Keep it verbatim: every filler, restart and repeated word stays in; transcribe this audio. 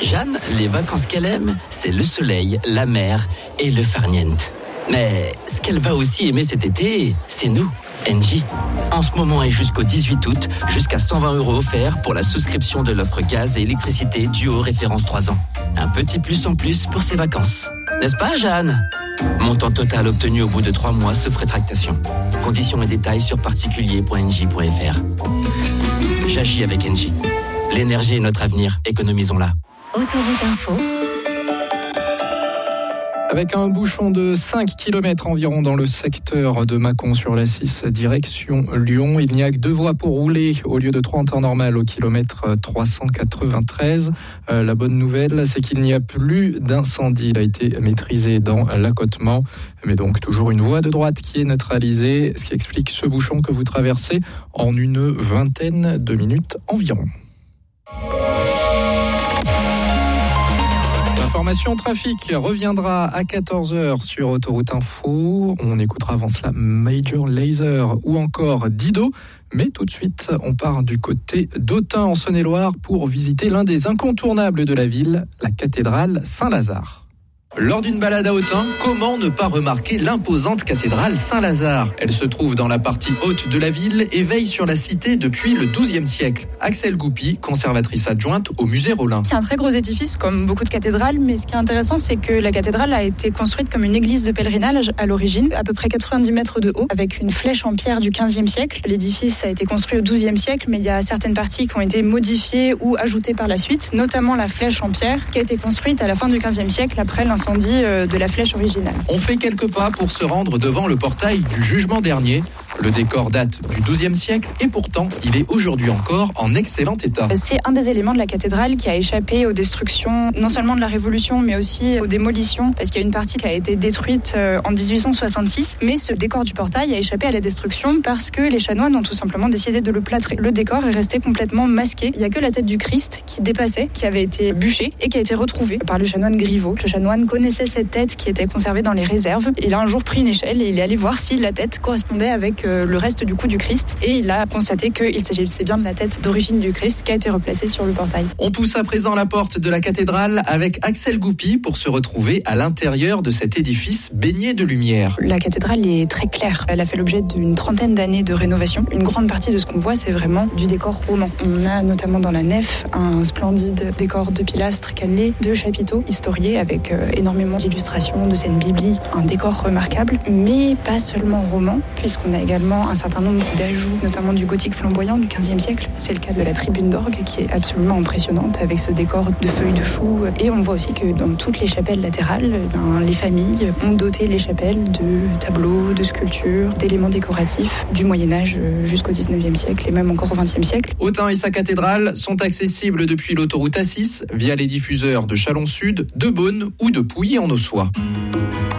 Jeanne, les vacances qu'elle aime, c'est le soleil, la mer et le farniente. Mais ce qu'elle va aussi aimer cet été, c'est nous, Engie. En ce moment et jusqu'au dix-huit août, jusqu'à cent vingt euros offerts pour la souscription de l'offre gaz et électricité Duo référence trois ans. Un petit plus en plus pour ses vacances. N'est-ce pas, Jeanne ? Montant total obtenu au bout de trois mois sauf rétractation. Conditions et détails sur particulier point engie point f r. J'agis avec Engie. L'énergie est notre avenir, économisons-la. Autoroute Info. Avec un bouchon de cinq kilomètres environ dans le secteur de Mâcon sur l'A six, direction Lyon. Il n'y a que deux voies pour rouler au lieu de trois en temps normal au kilomètre trois cent quatre-vingt-treize. Euh, la bonne nouvelle, c'est qu'il n'y a plus d'incendie. Il a été maîtrisé dans l'accotement, mais donc toujours une voie de droite qui est neutralisée, ce qui explique ce bouchon que vous traversez en une vingtaine de minutes environ. L'information trafic reviendra à quatorze heures sur Autoroute Info. On écoutera avant cela Major Lazer ou encore Dido. Mais tout de suite, on part du côté d'Autun en Saône-et-Loire pour visiter l'un des incontournables de la ville, la cathédrale Saint-Lazare. Lors d'une balade à Autun, comment ne pas remarquer l'imposante cathédrale Saint-Lazare ? Elle se trouve dans la partie haute de la ville et veille sur la cité depuis le douzième siècle. Axel Goupy, conservatrice adjointe au musée Rollin. C'est un très gros édifice, comme beaucoup de cathédrales, mais ce qui est intéressant, c'est que la cathédrale a été construite comme une église de pèlerinage à l'origine, à peu près quatre-vingt-dix mètres de haut, avec une flèche en pierre du quinzième siècle. L'édifice a été construit au douzième siècle, mais il y a certaines parties qui ont été modifiées ou ajoutées par la suite, notamment la flèche en pierre, qui a été construite à la fin du quinzième siècle, après l'incendie de la flèche originale. On fait quelques pas pour se rendre devant le portail du jugement dernier. Le décor date du douzième siècle et pourtant, il est aujourd'hui encore en excellent état. C'est un des éléments de la cathédrale qui a échappé aux destructions, non seulement de la Révolution, mais aussi aux démolitions, parce qu'il y a une partie qui a été détruite en dix-huit cent soixante-six, mais ce décor du portail a échappé à la destruction parce que les chanoines ont tout simplement décidé de le plâtrer. Le décor est resté complètement masqué. Il n'y a que la tête du Christ qui dépassait, qui avait été bûchée et qui a été retrouvée par le chanoine Griveau. Le chanoine connaissait cette tête qui était conservée dans les réserves. Il a un jour pris une échelle et il est allé voir si la tête correspondait avec le reste du cou du Christ et il a constaté qu'il s'agissait bien de la tête d'origine du Christ qui a été replacée sur le portail. On pousse à présent la porte de la cathédrale avec Axel Goupy pour se retrouver à l'intérieur de cet édifice baigné de lumière. La cathédrale est très claire. Elle a fait l'objet d'une trentaine d'années de rénovation. Une grande partie de ce qu'on voit, c'est vraiment du décor roman. On a notamment dans la nef un splendide décor de pilastres cannelés, de chapiteaux historiés avec euh, énormément d'illustrations, de scènes bibliques, un décor remarquable, mais pas seulement roman, puisqu'on a également un certain nombre d'ajouts, notamment du gothique flamboyant du quinzième siècle. C'est le cas de la tribune d'orgue qui est absolument impressionnante avec ce décor de feuilles de chou. Et on voit aussi que dans toutes les chapelles latérales, ben, les familles ont doté les chapelles de tableaux, de sculptures, d'éléments décoratifs du Moyen-Âge jusqu'au dix-neuvième siècle et même encore au vingtième siècle. Autun et sa cathédrale sont accessibles depuis l'autoroute A six via les diffuseurs de Chalon-Sud, de Beaune ou de Pouilly-en-Ossois.